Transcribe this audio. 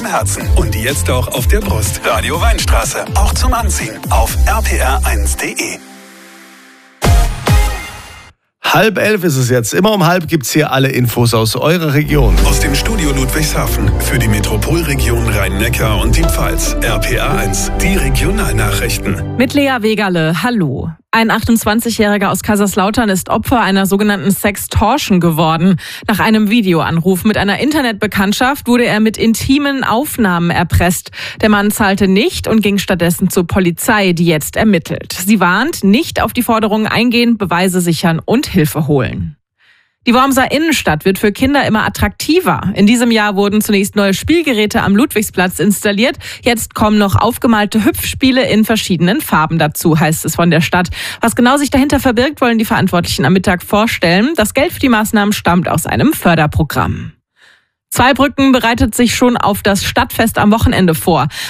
Herzen und jetzt auch auf der Brust. Radio Weinstraße, auch zum Anziehen auf rpr1.de. 10:30 ist es jetzt. Immer um 10:30 gibt's hier alle Infos aus eurer Region. Aus dem Studio Ludwigshafen für die Metropolregion Rhein-Neckar und die Pfalz. RPR1, die Regionalnachrichten. Mit Lea Wegerle, hallo. Ein 28-Jähriger aus Kaiserslautern ist Opfer einer sogenannten Sextortion geworden. Nach einem Videoanruf mit einer Internetbekanntschaft wurde er mit intimen Aufnahmen erpresst. Der Mann zahlte nicht und ging stattdessen zur Polizei, die jetzt ermittelt. Sie warnt, nicht auf die Forderungen eingehen, Beweise sichern und Hilfe holen. Die Wormser Innenstadt wird für Kinder immer attraktiver. In diesem Jahr wurden zunächst neue Spielgeräte am Ludwigsplatz installiert. Jetzt kommen noch aufgemalte Hüpfspiele in verschiedenen Farben dazu, heißt es von der Stadt. Was genau sich dahinter verbirgt, wollen die Verantwortlichen am Mittag vorstellen. Das Geld für die Maßnahmen stammt aus einem Förderprogramm. Zweibrücken bereitet sich schon auf das Stadtfest am Wochenende vor.